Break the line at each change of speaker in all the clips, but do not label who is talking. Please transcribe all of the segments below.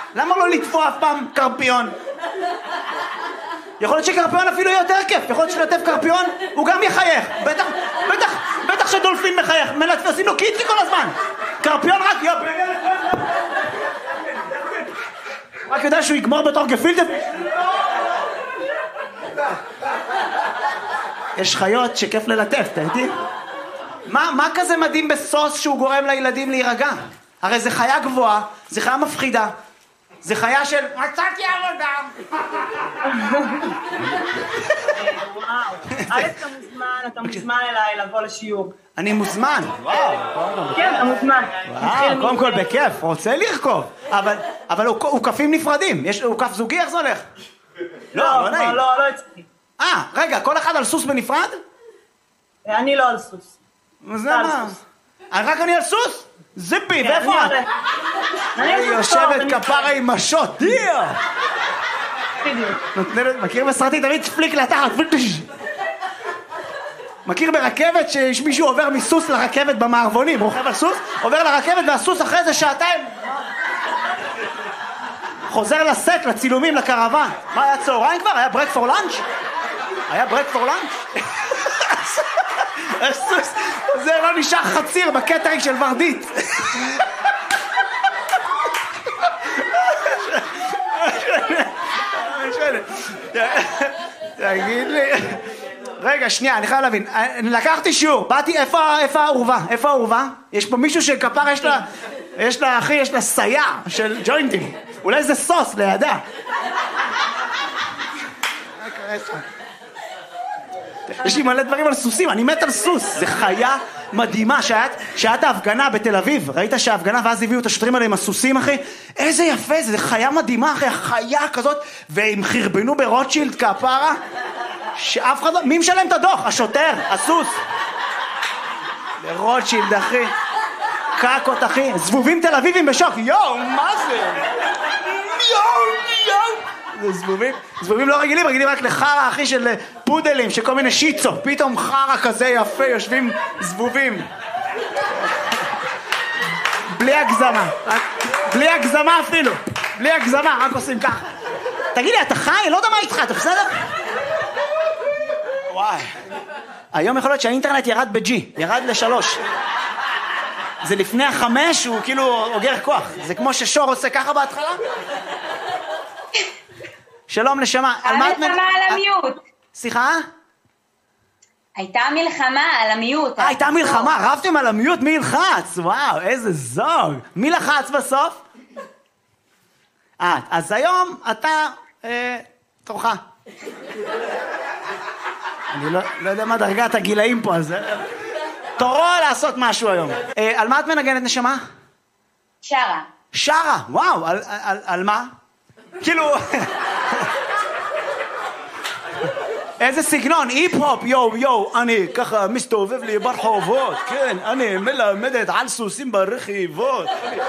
למה לא לטפוע אף פעם קרפיון? יכול להיות שקרפיון אפילו יותר כיף, יכול להיות שלטף קרפיון, הוא גם יחייך. בטח שדולפין מחייך, עושים לו קיצי כל הזמן. קרפיון רק יודע שהוא יגמור בתור גפילטה. יש חיות שכיף ללטף, אתה איתי? מה כזה מדהים בסוס שהוא גורם לילדים להירגע? הרי זה חיה גבוהה, זה חיה מפחידה, זה חיה של מצאתי עבודה.
אתה מוזמן אליי לבוא לשיעור.
אני מוזמן.
כן, אתה מוזמן.
קודם כל בכיף, רוצה לרכוב. אבל הוא כפים נפרדים. הוא כף זוגי, איך זה הולך?
לא נעים. לא אצלי.
רגע, כל אחד על סוס בנפרד?
אני לא על סוס.
זה מה? רק אני על סוס? זיפי, ואיפה את?
אני
יושבת כפרה עם משות. מכיר בסרטי תמיד פליק לתחת. מכיר ברכבת שיש מישהו עובר מסוס לרכבת במערבונים, רוכב על סוס, עובר לרכבת והסוס אחרי זה שעתיים חוזר לסט, לצילומים, לקרוון. מה היה צהריים כבר? היה ברק פור לאנץ'? היה ברק פור לאנץ'? הסוס, זה לא נשאר חציר בקטרינג של ורדית. תגיד לי, רגע, שנייה, אני חייב להבין. לקחתי שיעור, באתי, איפה האורווה? איפה האורווה? יש פה מישהו שכפר יש לה, אחי, יש לה סייע של ג'וינטים. אולי זה סוס לידה. יש לי מלא דברים על סוסים, אני מת על סוס. זה חיה מדהימה. שעת ההפגנה בתל אביב, ראית שההפגנה ואז הביאו את השוטרים עליהם הסוסים, אחי? איזה יפה זה, זה חיה מדהימה, אחי, החיה כזאת, והם חרבנו ברוטשילד כפרה, שאף אחד לא... מי משלם את הדוח? השוטר, הסוס. לרוטשילד, אחי. קקות, אחי. זבובים תל אביבים בשוק. יואו, מה זה? יואו. זבובים לא רגילים רק לחרה, אחי, של פודלים, של כל מיני שיצו. פתאום חרה כזה יפה, יושבים זבובים. בלי הגזמה אפילו. בלי הגזמה, רק עושים ככה. תגיד לי, אתה חי? לא יודע מה איתך, אתה בסדר? וואי. היום יכול להיות שהאינטרנט ירד ב-G, ירד ל-3. זה לפני 5, הוא כאילו אוגר כוח. זה כמו ששור עושה ככה בהתחלה. שלום נשמה.
המלחמה על המיעוט.
סליחה?
הייתה מלחמה על המיעוט.
הייתה מלחמה, רבתם על המיעוט, מי ילחץ? וואו, איזה זוג. מי לחץ בסוף? אז היום אתה תורך. אני לא יודע מה דרגת הגילאים פה, אז תורו לעשות משהו היום. על מה את מנגנת נשמה?
שרה.
שרה, וואו, על מה? כאילו... איזה סגנון, היפ-הופ, יו, אני ככה מסתובב לי ברחובות, כן, אני מלמדת על סוסים ברכיבות.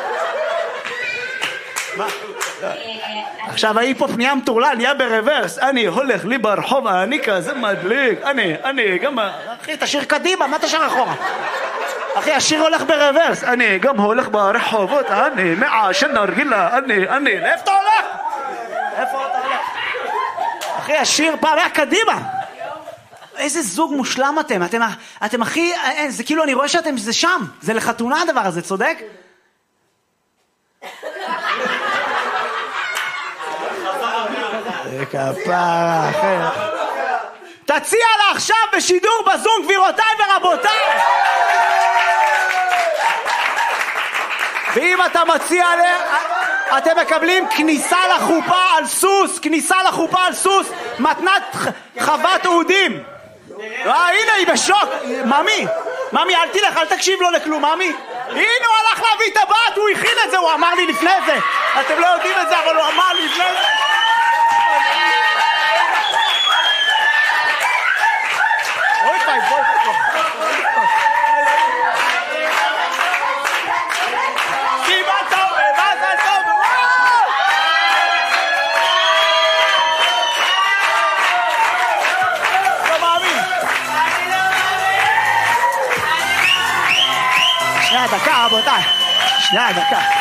מה? עכשיו ההיפ-הופ נהיה מטורלל, נהיה ברוורס, אני הולך לי ברחוב, אני כזה מדליק, אני גם, אחי, תשאיר קדימה, מה תשאיר אחורה? אחי, השיר הולך ברוורס, אני גם הולך ברחובות, אני מעשן נרגילה, אני, לאיפה אתה הולך? איפה אתה הולך? אחי, השיר פעם היה קדימה. איזה זוג מושלם אתם הכי, זה כאילו אני רואה שאתם, זה שם, זה לחתונה הדבר הזה, צודק? זה כפרה, אחי. תציע לה עכשיו בשידור בזום, גבירותיי ורבותיי. ואם אתה מציע לה, אתם מקבלים כניסה לחופה על סוס, מתנת חוות אודים. הנה היא בשוק. ממי, אל תלך, אל תקשיב לו לכלום, ממי. הנה הוא הלך להביא את הבת, הוא הכין את זה, הוא אמר לי לפני זה. אתם לא יודעים את זה, אבל הוא אמר לי לפני זה. דקה, רבותיי. שנייה, דקה.